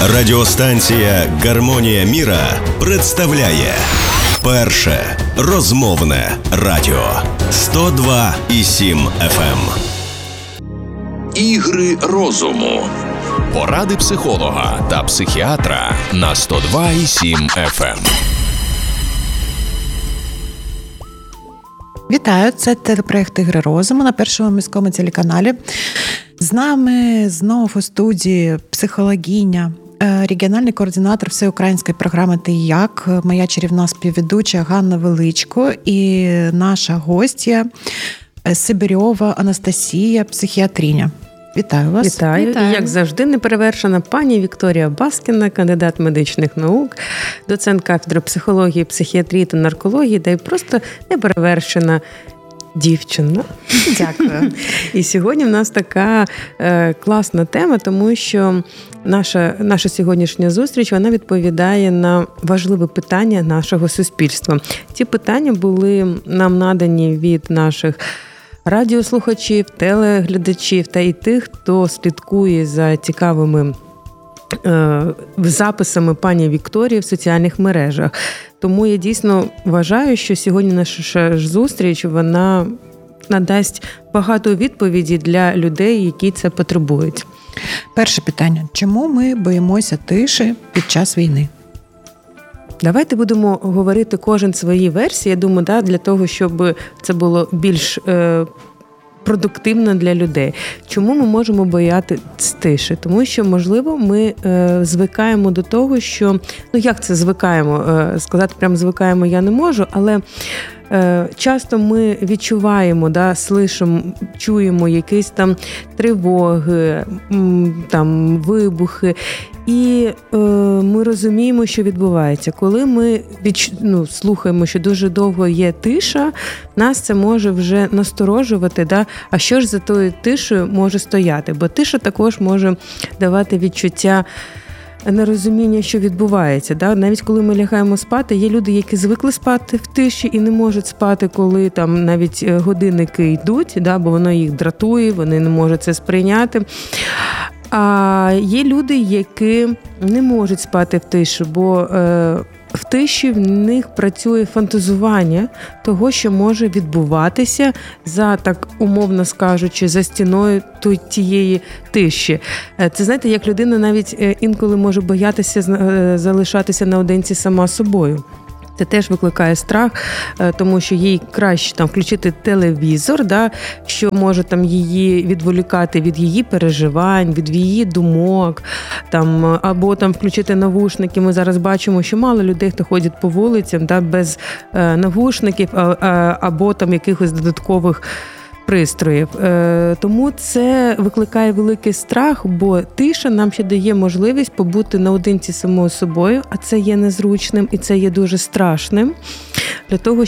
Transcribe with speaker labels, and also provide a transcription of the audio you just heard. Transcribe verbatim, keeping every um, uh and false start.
Speaker 1: Радіостанція «Гармонія міра» представляє перше розмовне радіо сто два і сім еф ем.
Speaker 2: Ігри розуму.
Speaker 3: Поради психолога та психіатра на сто два і сім еф ем.
Speaker 4: Вітаю, це телепроект «Ігри розуму» на Першому міському телеканалі. З нами знову у студії психологиня, регіональний координатор всеукраїнської програми «Ти як», моя чарівна співведуча Ганна Величко і наша гостя Сибирьова Анастасія, психіатриня. Вітаю вас.
Speaker 5: Вітаю. Вітаю. І, як завжди, неперевершена пані Вікторія Баскіна, кандидат медичних наук, доцент кафедри психології, психіатрії та наркології, та й просто неперевершена дівчина.
Speaker 4: Дякую.
Speaker 5: І сьогодні в нас така е, класна тема, тому що наша, наша сьогоднішня зустріч, вона відповідає на важливе питання нашого суспільства. Ці питання були нам надані від наших радіослухачів, телеглядачів та і тих, хто слідкує за цікавими е, записами пані Вікторії в соціальних мережах. Тому я дійсно вважаю, що сьогодні наша зустріч, вона надасть багато відповідей для людей, які це потребують.
Speaker 4: Перше питання. Чому ми боїмося тиші під час війни?
Speaker 5: Давайте будемо говорити кожен свої версії, я думаю, да, для того, щоб це було більш е, продуктивно для людей. Чому ми можемо боятися тиші? Тому що, можливо, ми е, звикаємо до того, що, ну як це звикаємо? Е, сказати прямо звикаємо я не можу, але е, часто ми відчуваємо, да, слышимо, чуємо якісь там тривоги, там вибухи, і е, ми розуміємо, що відбувається. Коли ми відч... ну, слухаємо, що дуже довго є тиша, нас це може вже насторожувати, да? А що ж за тою тишею може стояти? Бо тиша також може давати відчуття нерозуміння, що відбувається. Да? Навіть коли ми лягаємо спати, є люди, які звикли спати в тиші і не можуть спати, коли там навіть годинники йдуть, да? Бо воно їх дратує, вони не можуть це сприйняти. А є люди, які не можуть спати в тиші, бо е, в тиші в них працює фантазування того, що може відбуватися за, так умовно скажучи, за стіною тієї тиші. Це, знаєте, як людина навіть інколи може боятися залишатися наодинці сама собою. Це теж викликає страх, тому що їй краще там включити телевізор, да, що може там її відволікати від її переживань, від її думок, там, або там включити навушники. Ми зараз бачимо, що мало людей, хто ходять по вулицям, да, без е, навушників, а, а, або там якихось додаткових пристроїв. Тому це викликає великий страх, бо тиша нам ще дає можливість побути наодинці самою собою, а це є незручним і це є дуже страшним. Для того,